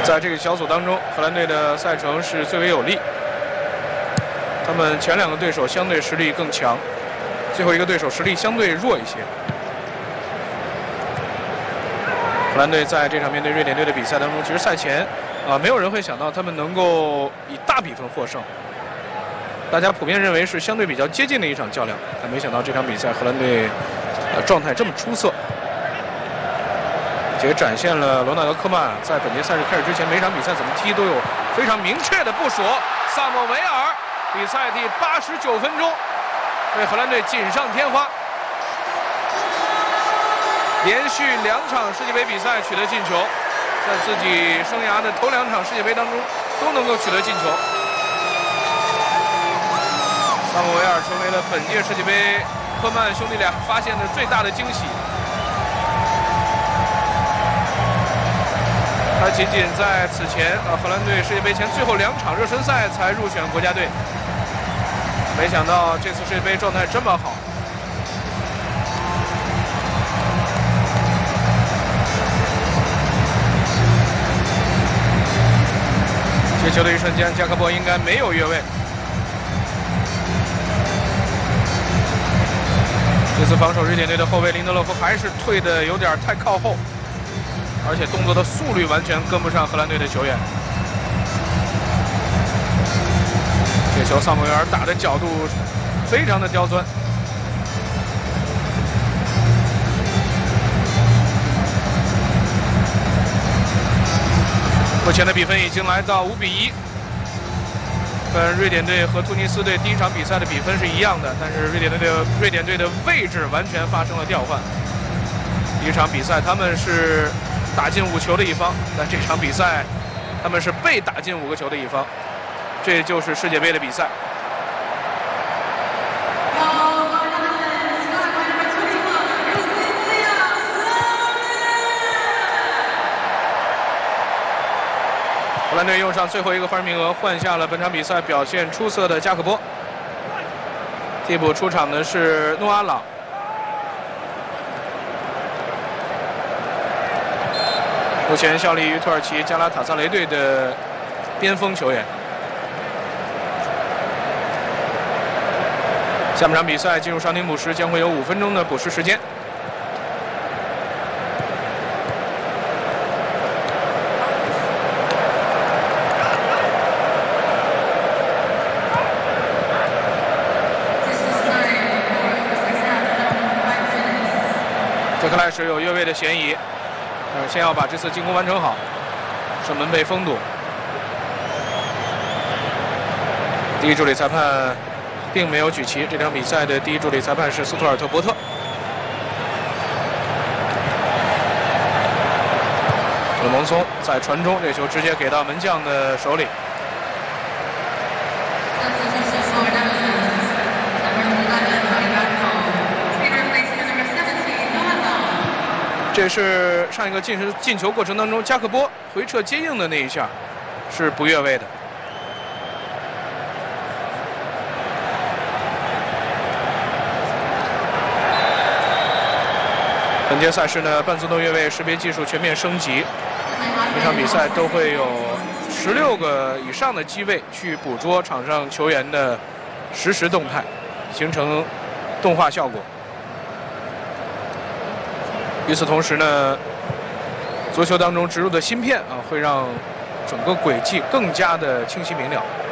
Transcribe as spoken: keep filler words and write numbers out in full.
在这个小组当中，荷兰队的赛程是最为有利。他们前两个对手相对实力更强，最后一个对手实力相对弱一些。荷兰队在这场面对瑞典队的比赛当中，其实赛前啊，没有人会想到他们能够以大比分获胜。大家普遍认为是相对比较接近的一场较量，但没想到这场比赛荷兰队呃状态这么出色。 也展现了罗纳德·科曼在本届赛事开始之前，每场比赛怎么踢都有非常明确的部署。萨莫维尔比赛第八十九分钟为荷兰队锦上添花，连续两场世界杯比赛取得进球，在自己生涯的头两场世界杯当中都能够取得进球。萨莫维尔成为了本届世界杯科曼兄弟俩发现的最大的惊喜。 他仅仅在此前啊，荷兰队世界杯前最后两场热身赛才入选国家队，没想到这次世界杯状态这么好。接球的一瞬间，加克波应该没有越位。这次防守瑞典队的后卫林德洛夫还是退的有点太靠后。 而且动作的速率完全跟不上荷兰队的球员。这球萨姆维尔打的角度非常的刁钻。目前的比分已经来到五比一，跟瑞典队和突尼斯队第一场比赛的比分是一样的，但是瑞典队的瑞典队的位置完全发生了调换。第一场比赛他们是 打进五球的一方，但这场比赛他们是被打进五个球的一方，这就是世界杯的比赛。荷兰队用上最后一个换人名额，换下了本场比赛表现出色的加克波，替补出场的是诺阿朗。 目前效力于土耳其加拉塔萨雷队的边锋球员。下半场比赛进入伤停补时，将会有五分钟的补时时间。这克莱什有越位的嫌疑。 呃，先要把这次进攻完成好，射门被封堵。第一助理裁判并没有举旗，这场比赛的第一助理裁判是斯图尔特·伯特。勒蒙松在传中，这球直接给到门将的手里。 这是上一个进球进球过程当中，加克波回撤接应的那一下是不越位的。本届赛事呢，半自动越位识别技术全面升级，每场比赛都会有十六个以上的机位去捕捉场上球员的实时动态，形成动画效果。 与此同时呢，足球当中植入的芯片啊，会让整个轨迹更加的清晰明了。